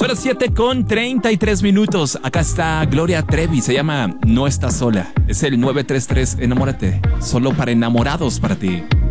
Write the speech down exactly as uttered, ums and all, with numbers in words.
Son las siete con treinta y tres minutos. Acá está Gloria Trevi. Se llama No Estás Sola. Es el nueve tres tres. Enamórate. Solo para enamorados para ti.